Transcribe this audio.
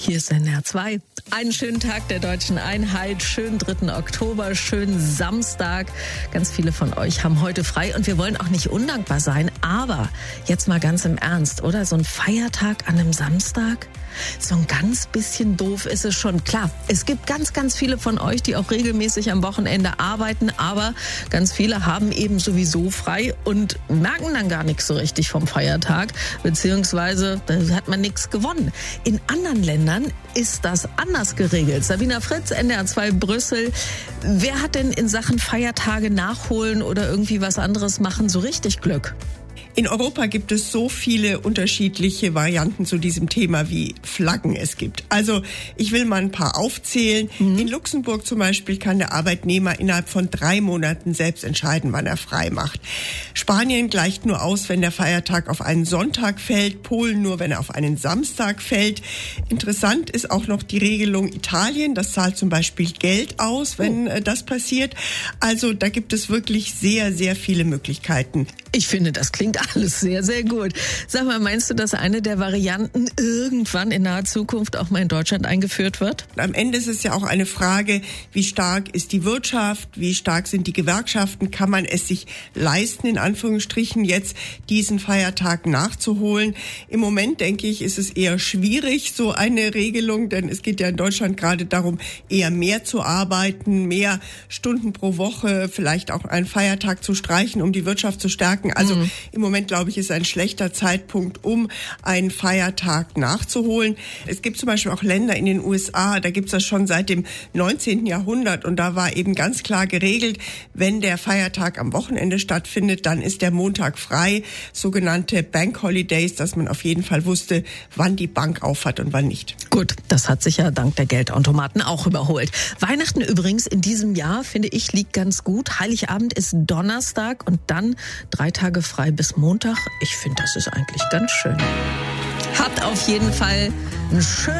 Hier ist NDR 2. Einen schönen Tag der deutschen Einheit, schönen 3. Oktober, schönen Samstag. Ganz viele von euch haben heute frei und wir wollen auch nicht undankbar sein, aber jetzt mal ganz im Ernst, oder? So ein Feiertag an einem Samstag? So ein ganz bisschen doof ist es schon. Klar, es gibt ganz, ganz viele von euch, die auch regelmäßig am Wochenende arbeiten, aber ganz viele haben eben sowieso frei und merken dann gar nichts so richtig vom Feiertag, beziehungsweise da hat man nichts gewonnen. In anderen Ländern ist das anders geregelt. Sabina Fritz, NDR 2 Brüssel. Wer hat denn in Sachen Feiertage nachholen oder irgendwie was anderes machen so richtig Glück? In Europa gibt es so viele unterschiedliche Varianten zu diesem Thema, wie Flaggen es gibt. Also ich will mal ein paar aufzählen. In Luxemburg zum Beispiel kann der Arbeitnehmer innerhalb von 3 Monaten selbst entscheiden, wann er frei macht. Spanien gleicht nur aus, wenn der Feiertag auf einen Sonntag fällt. Polen nur, wenn er auf einen Samstag fällt. Interessant ist auch noch die Regelung Italien. Das zahlt zum Beispiel Geld aus, wenn das passiert. Also da gibt es wirklich sehr, sehr viele Möglichkeiten. Ich finde, das klingt alles sehr, sehr gut. Sag mal, meinst du, dass eine der Varianten irgendwann in naher Zukunft auch mal in Deutschland eingeführt wird? Am Ende ist es ja auch eine Frage, wie stark ist die Wirtschaft, wie stark sind die Gewerkschaften, kann man es sich leisten, in Anführungsstrichen, jetzt diesen Feiertag nachzuholen. Im Moment, denke ich, ist es eher schwierig, so eine Regelung, denn es geht ja in Deutschland gerade darum, eher mehr zu arbeiten, mehr Stunden pro Woche, vielleicht auch einen Feiertag zu streichen, um die Wirtschaft zu stärken. Also im Moment, glaube ich, ist ein schlechter Zeitpunkt, um einen Feiertag nachzuholen. Es gibt zum Beispiel auch Länder in den USA, da gibt es das schon seit dem 19. Jahrhundert und da war eben ganz klar geregelt, wenn der Feiertag am Wochenende stattfindet, dann ist der Montag frei, sogenannte Bank Holidays, dass man auf jeden Fall wusste, wann die Bank aufhat und wann nicht. Gut, das hat sich ja dank der Geldautomaten auch überholt. Weihnachten übrigens in diesem Jahr, finde ich, liegt ganz gut. Heiligabend ist Donnerstag und dann 3 Tage frei bis Montag. Ich finde, das ist eigentlich ganz schön. Habt auf jeden Fall einen schönen